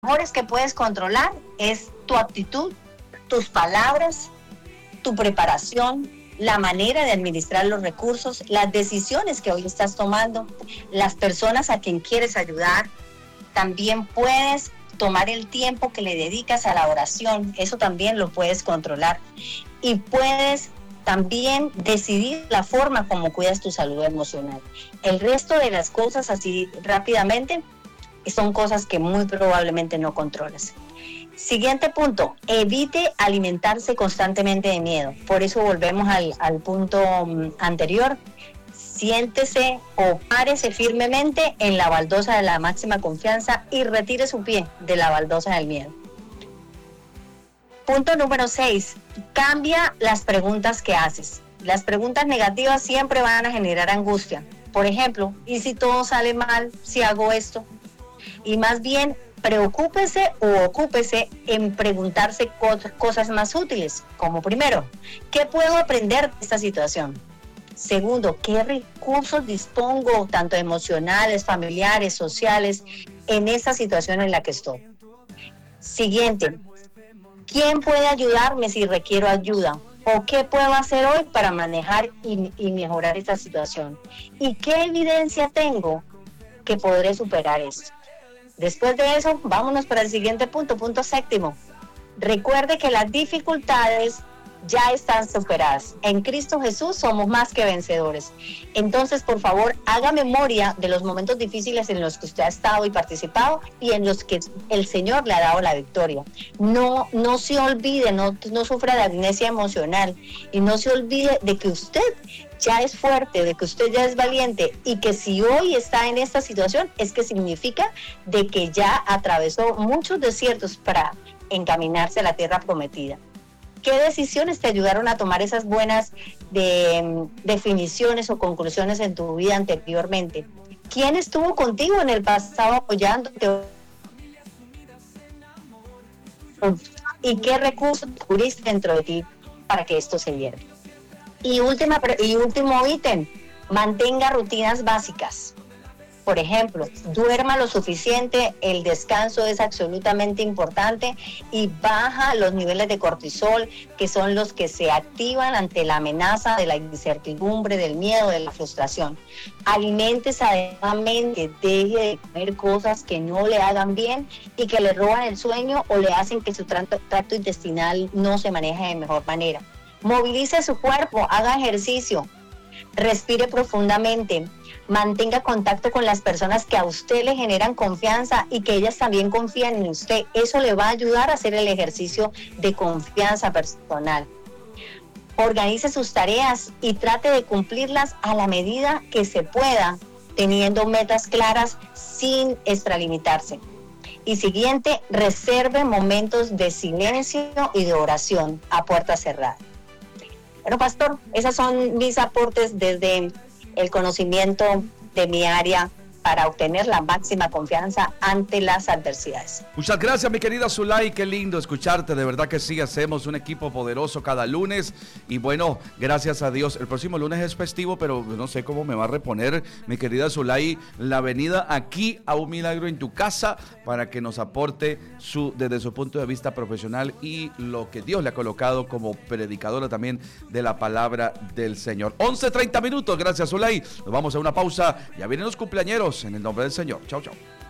mejores que puedes controlar es tu actitud, tus palabras, tu preparación, la manera de administrar los recursos, las decisiones que hoy estás tomando, las personas a quien quieres ayudar. También puedes tomar el tiempo que le dedicas a la oración, eso también lo puedes controlar. Y puedes también decidir la forma como cuidas tu salud emocional. El resto de las cosas, así rápidamente, son cosas que muy probablemente no controlas. Siguiente punto, evite alimentarse constantemente de miedo. Por eso volvemos al punto anterior. Siéntese o párese firmemente en la baldosa de la máxima confianza y retire su pie de la baldosa del miedo. Punto número 6, cambia las preguntas que haces. Las preguntas negativas siempre van a generar angustia. Por ejemplo, ¿y si todo sale mal si hago esto? Y más bien, preocúpese o ocúpese en preguntarse cosas más útiles, como primero, ¿qué puedo aprender de esta situación? Segundo, ¿qué recursos dispongo, tanto emocionales, familiares, sociales, en esta situación en la que estoy? Siguiente, ¿quién puede ayudarme si requiero ayuda? ¿O qué puedo hacer hoy para manejar y mejorar esta situación? ¿Y qué evidencia tengo que podré superar esto? Después de eso, vámonos para el siguiente punto, punto 7. Recuerde que las dificultades ya están superadas. En Cristo Jesús somos más que vencedores. Entonces, por favor, haga memoria de los momentos difíciles en los que usted ha estado y participado y en los que el Señor le ha dado la victoria. No se olvide, no sufra de amnesia emocional y no se olvide de que usted ya es fuerte, de que usted ya es valiente y que si hoy está en esta situación es que significa de que ya atravesó muchos desiertos para encaminarse a la tierra prometida. ¿Qué decisiones te ayudaron a tomar esas buenas definiciones o conclusiones en tu vida anteriormente? ¿Quién estuvo contigo en el pasado apoyándote? ¿Y qué recursos descubriste dentro de ti para que esto se diera? Y último ítem, mantenga rutinas básicas. Por ejemplo, duerma lo suficiente, el descanso es absolutamente importante y baja los niveles de cortisol, que son los que se activan ante la amenaza de la incertidumbre, del miedo, de la frustración. Aliméntese adecuadamente, deje de comer cosas que no le hagan bien y que le roban el sueño o le hacen que su tracto intestinal no se maneje de mejor manera. Movilice su cuerpo, haga ejercicio, respire profundamente, mantenga contacto con las personas que a usted le generan confianza y que ellas también confían en usted. Eso le va a ayudar a hacer el ejercicio de confianza personal. Organice sus tareas y trate de cumplirlas a la medida que se pueda, teniendo metas claras sin extralimitarse. Y siguiente, reserve momentos de silencio y de oración a puerta cerrada. Bueno, pastor, esos son mis aportes desde el conocimiento de mi área para obtener la máxima confianza ante las adversidades. Muchas gracias, mi querida Zulay, qué lindo escucharte, de verdad que sí, hacemos un equipo poderoso cada lunes y bueno, gracias a Dios, el próximo lunes es festivo, pero no sé cómo me va a reponer mi querida Zulay la venida aquí a Un Milagro en tu Casa para que nos aporte desde su punto de vista profesional y lo que Dios le ha colocado como predicadora también de la palabra del Señor. 11:30 minutos, gracias Zulay, nos vamos a una pausa, ya vienen los cumpleañeros en el nombre del Señor. Chao, chao.